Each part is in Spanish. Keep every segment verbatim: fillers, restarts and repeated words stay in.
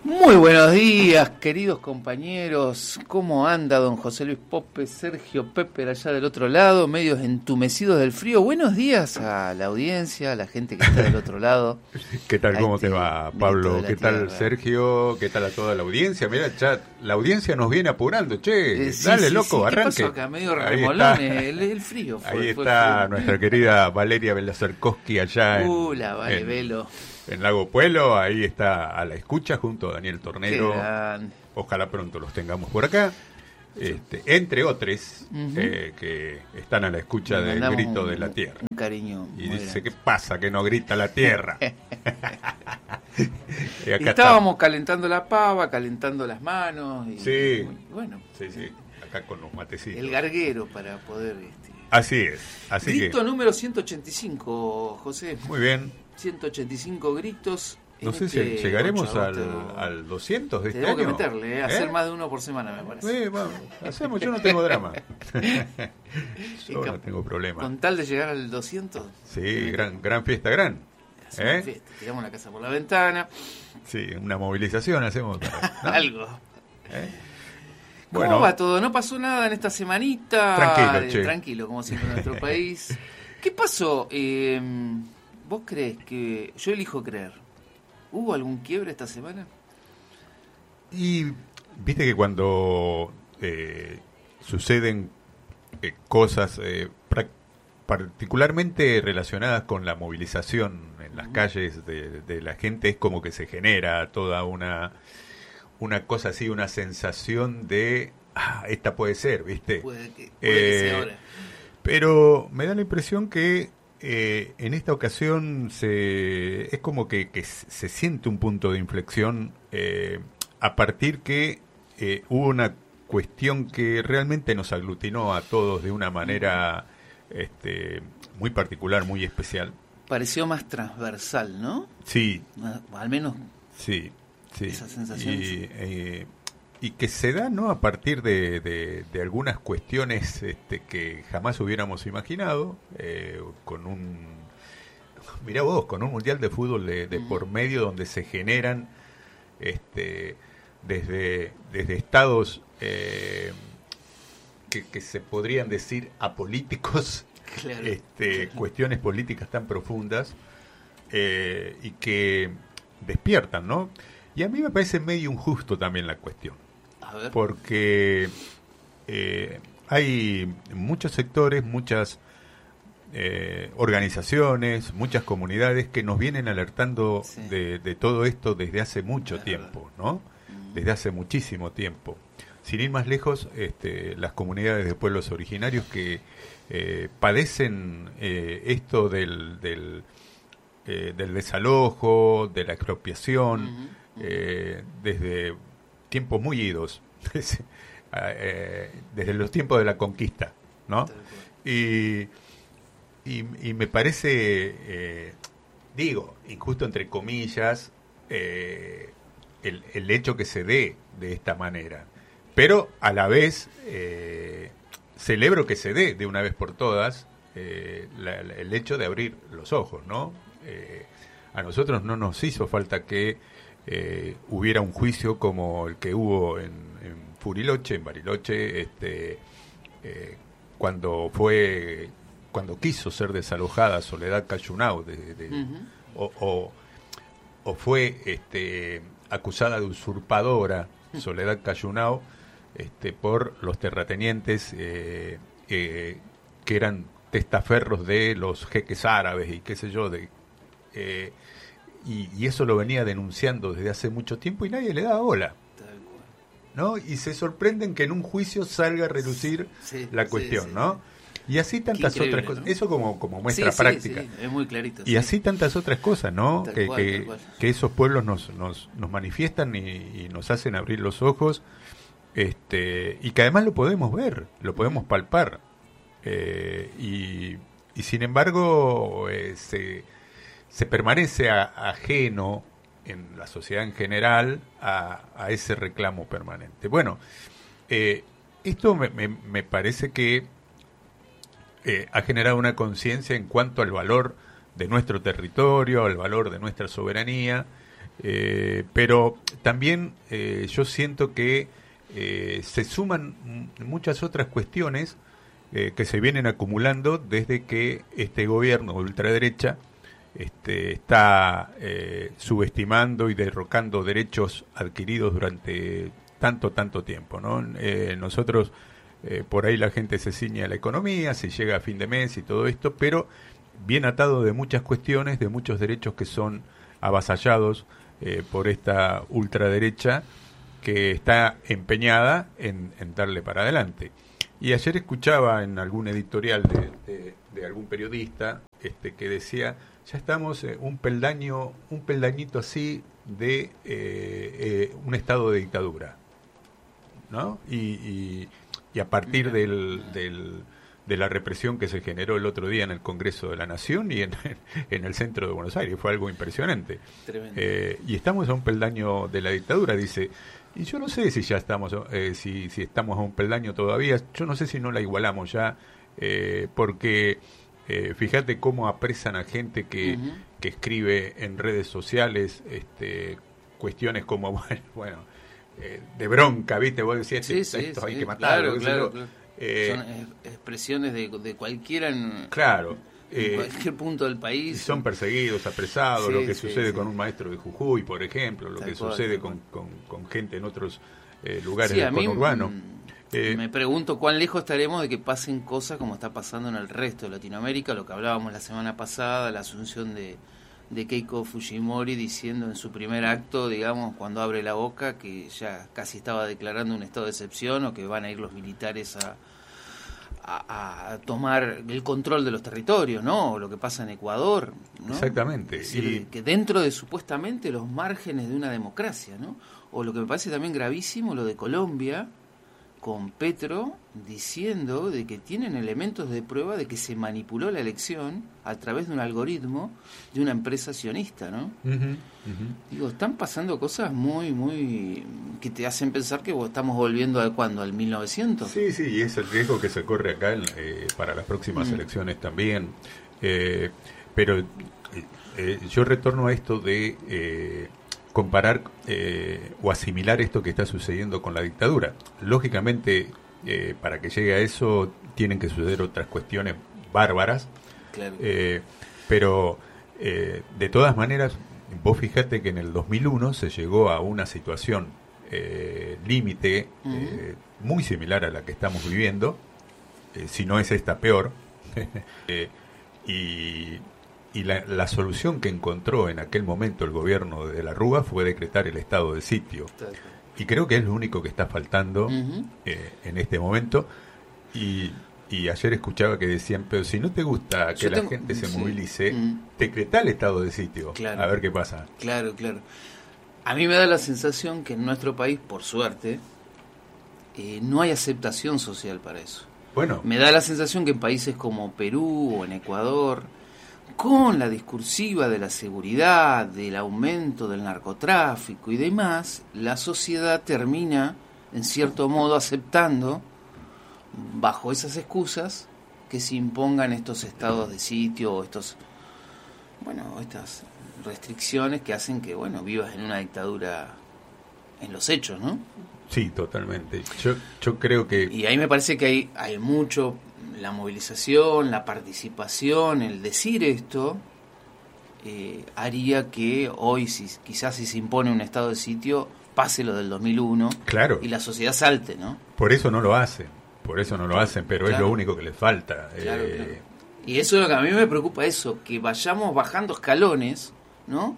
Muy buenos días, queridos compañeros. ¿Cómo anda don José Luis Pope, Sergio Pepe allá del otro lado, medios entumecidos del frío? Buenos días a la audiencia, a la gente que está del otro lado. ¿Qué tal? ¿Cómo este te va, Pablo? ¿Qué tal, tierra. Sergio? ¿Qué tal a toda la audiencia? Mira, chat, la audiencia nos viene apurando, che. Eh, sí, Dale, sí, sí. loco, ¿Qué arranque. pasó acá? Medio remolones, el, el frío. Fue, Ahí fue está frío. Nuestra querida Valeria Belazerkowski allá en... Uh, la vale, en, Velo. En Lago Puelo, ahí está a la escucha junto a Daniel Tornero. Qué grande. Ojalá pronto los tengamos por acá. Este, entre otros uh-huh. eh, que están a la escucha del grito un, de la tierra. Un cariño. Y dice, grande. ¿qué pasa que no grita la tierra? y acá estábamos está. calentando la pava, calentando las manos. Y, sí. Y, bueno. Sí, sí. Acá con los matecitos. El garguero para poder... Este, así es. Así grito que... número ciento ochenta y cinco, José. Muy bien. ciento ochenta y cinco gritos. No sé este si llegaremos ocho, al, agosto. al doscientos de este Tenemos año. que meterle, eh, ¿Eh? hacer más de uno por semana, me parece. Eh, bueno, hacemos, yo no tengo drama. Yo no tengo problema. Con tal de llegar al doscientos. Sí, gran, gran fiesta, gran. ¿Eh? Fiesta. Tiramos la casa por la ventana. Sí, una movilización hacemos. ¿No? Algo. ¿Eh? ¿Cómo bueno, va todo? ¿No pasó nada en esta semanita? Tranquilo, eh, che. Tranquilo, como siempre en nuestro país. ¿Qué pasó? Eh, ¿Vos crees que... Yo elijo creer. ¿Hubo algún quiebre esta semana? Y viste que cuando eh, suceden eh, cosas eh, pra- particularmente relacionadas con la movilización en las uh-huh. calles de, de la gente, es como que se genera toda una... una cosa así, una sensación de, ah, esta puede ser, ¿viste? Puede que, puede eh, que sea ahora. Pero me da la impresión que eh, en esta ocasión se es como que, que se siente un punto de inflexión eh, a partir que eh, hubo una cuestión que realmente nos aglutinó a todos de una manera este, muy particular, muy especial. Pareció más transversal, ¿no? Sí. Al menos... Sí. Sí, esa sensación. Y, eh, y que se da no a partir de, de, de algunas cuestiones este, que jamás hubiéramos imaginado, eh, con un, mirá vos, con un mundial de fútbol de, de por medio donde se generan este, desde, desde estados eh, que, que se podrían decir apolíticos, claro. este, cuestiones políticas tan profundas eh, y que despiertan, ¿no? Y a mí me parece medio injusto también la cuestión, a ver. porque eh, hay muchos sectores, muchas eh, organizaciones, muchas comunidades que nos vienen alertando sí. de, de todo esto desde hace mucho claro. tiempo, ¿no? Uh-huh. Desde hace muchísimo tiempo. Sin ir más lejos, este, las comunidades de pueblos originarios que eh, padecen eh, esto del, del, eh, del desalojo, de la expropiación, uh-huh. Eh, desde tiempos muy idos, desde, eh, desde los tiempos de la conquista, ¿no? Y, y, y me parece, eh, digo, injusto entre comillas, eh, el, el hecho que se dé de esta manera, pero a la vez eh, celebro que se dé de una vez por todas eh, la, la, el hecho de abrir los ojos, ¿no? Eh, a nosotros no nos hizo falta que Eh, hubiera un juicio como el que hubo en, en Furiloche, en Bariloche, este, eh, cuando fue, cuando quiso ser desalojada Soledad Cayunao, de, de, uh-huh. o, o, o fue este, acusada de usurpadora Soledad Cayunao, este, por los terratenientes eh, eh, que eran testaferros de los jeques árabes y qué sé yo, de eh, Y, y eso lo venía denunciando desde hace mucho tiempo y nadie le daba bola, ¿no? Y se sorprenden que en un juicio salga a relucir sí, la cuestión, sí, sí. ¿no? Y así tantas otras cosas. ¿No? Eso como, como muestra sí, práctica. Sí, sí, es muy clarito. Y sí. así tantas otras cosas, ¿no? Tal Que, cual, que, tal cual. que esos pueblos nos, nos, nos manifiestan y, y nos hacen abrir los ojos, este, y que además lo podemos ver, lo podemos palpar. Eh, y, y sin embargo, eh, se... se permanece a, ajeno en la sociedad en general a, a ese reclamo permanente. Bueno, eh, esto me, me, me parece que eh, ha generado una conciencia en cuanto al valor de nuestro territorio, al valor de nuestra soberanía, Eh, pero también eh, yo siento que eh, se suman muchas otras cuestiones eh, que se vienen acumulando desde que este gobierno de ultraderecha este, está eh, subestimando y derrocando derechos adquiridos durante tanto, tanto tiempo, ¿no? Eh, nosotros, eh, por ahí la gente se ciñe a la economía, se llega a fin de mes y todo esto, pero bien atado de muchas cuestiones, de muchos derechos que son avasallados eh, por esta ultraderecha que está empeñada en, en darle para adelante. Y ayer escuchaba en algún editorial de, de, de algún periodista este, que decía, ya estamos eh, un peldaño, un peldañito así de eh, eh, un estado de dictadura, ¿no? Y, y, y a partir del, del de la represión que se generó el otro día en el Congreso de la Nación y en, en el centro de Buenos Aires. Fue algo impresionante. Eh, y estamos a un peldaño de la dictadura, dice. Y yo no sé si ya estamos, eh, si, si estamos a un peldaño todavía. Yo no sé si no la igualamos ya, eh, porque eh, fíjate cómo apresan a gente que, uh-huh. que escribe en redes sociales este, cuestiones como, bueno, bueno eh, de bronca, ¿viste? Vos decías, sí, esto, sí, esto sí, hay que matarlo. Claro, claro, claro. Eh, son eh, expresiones de, de cualquiera en, claro, en eh, cualquier punto del país. Son perseguidos, apresados, sí, lo que sí, sucede sí. con un maestro de Jujuy, por ejemplo, lo tal que cual, sucede con, con, con gente en otros eh, lugares sí, del conurbano. Eh, me pregunto cuán lejos estaremos de que pasen cosas como está pasando en el resto de Latinoamérica, lo que hablábamos la semana pasada, la asunción de, de Keiko Fujimori diciendo en su primer acto, digamos, cuando abre la boca, que ya casi estaba declarando un estado de excepción o que van a ir los militares a, a, a tomar el control de los territorios, ¿no? O lo que pasa en Ecuador, ¿no? Exactamente. Es decir, y... que dentro de supuestamente los márgenes de una democracia, ¿no? O lo que me parece también gravísimo, lo de Colombia, con Petro diciendo de que tienen elementos de prueba de que se manipuló la elección a través de un algoritmo de una empresa sionista, ¿no? Uh-huh, uh-huh. Digo, están pasando cosas muy, muy... que te hacen pensar que estamos volviendo a cuándo, al mil novecientos. Sí, sí, y es el riesgo que se corre acá eh, para las próximas mm. elecciones también. Eh, pero eh, yo retorno a esto de... Eh, comparar eh, o asimilar esto que está sucediendo con la dictadura. Lógicamente, eh, para que llegue a eso, tienen que suceder otras cuestiones bárbaras, claro. eh, pero eh, de todas maneras, vos fijate que en el dos mil uno se llegó a una situación eh, límite uh-huh. eh, muy similar a la que estamos viviendo, eh, si no es esta peor, eh, y... Y la, la solución que encontró en aquel momento el gobierno de la Rúa fue decretar el estado de sitio. Y creo que es lo único que está faltando uh-huh. eh, en este momento. Y, y ayer escuchaba que decían, pero si no te gusta que Yo la tengo, gente se sí. movilice, uh-huh. decretá el estado de sitio, claro. a ver qué pasa. Claro, claro. A mí me da la sensación que en nuestro país, por suerte, eh, no hay aceptación social para eso. Bueno. Me da la sensación que en países como Perú o en Ecuador, con la discursiva de la seguridad, del aumento del narcotráfico y demás, la sociedad termina, en cierto modo, aceptando, bajo esas excusas, que se impongan estos estados de sitio o estos, bueno, estas restricciones que hacen que, bueno, vivas en una dictadura en los hechos, ¿no? Sí, totalmente. Yo, yo creo que... Y ahí me parece que hay, hay mucho... la movilización, la participación, el decir esto, eh, haría que hoy, si, quizás si se impone un estado de sitio, pase lo del dos mil uno claro. y la sociedad salte, ¿no? Por eso no lo hacen, por eso no lo hacen, pero claro. es lo único que les falta. Claro, eh... claro. Y eso es lo que a mí me preocupa, eso, que vayamos bajando escalones, ¿no?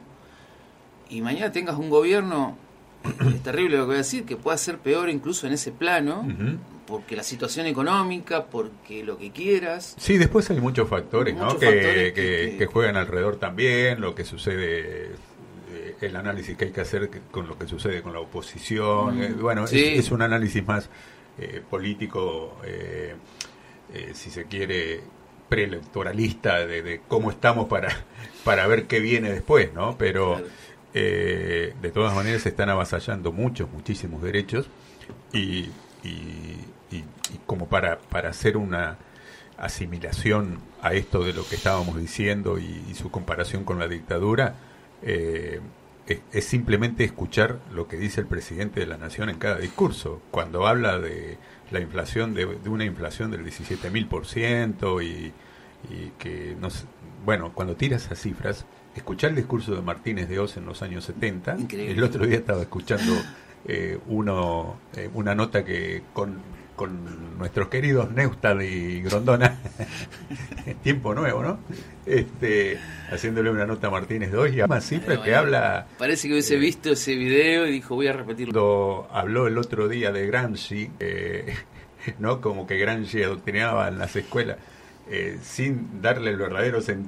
Y mañana tengas un gobierno, es terrible lo que voy a decir, que pueda ser peor incluso en ese plano, uh-huh. porque la situación económica, porque lo que quieras. Sí, después hay muchos factores, muchos ¿no? Factores que, que, que, que juegan alrededor también, lo que sucede, eh, el análisis que hay que hacer con lo que sucede con la oposición. Mm, eh, bueno, sí. es, es un análisis más eh, político, eh, eh, si se quiere, preelectoralista, de, de cómo estamos para, para ver qué viene después, ¿no? Pero claro. eh, de todas maneras se están avasallando muchos, muchísimos derechos y... Y, y, y como para, para hacer una asimilación a esto de lo que estábamos diciendo y, y su comparación con la dictadura, eh, es, es simplemente escuchar lo que dice el presidente de la Nación en cada discurso. Cuando habla de la inflación, de, de una inflación del diecisiete mil por ciento y, y que, no sé, bueno, cuando tira esas cifras, escuchar el discurso de Martínez de Oz en los años setenta, increíble. El otro día estaba escuchando eh, uno eh, una nota que con... con nuestros queridos Neustad y Grondona, en tiempo nuevo, ¿no? Este, haciéndole una nota a Martínez de hoy, y más cifras bueno, que habla... Parece que hubiese eh, visto ese video y dijo, voy a repetirlo. Cuando habló el otro día de Gramsci, eh, ¿no? Como que Gramsci adoctrinaba en las escuelas, eh, sin darle el verdadero sentido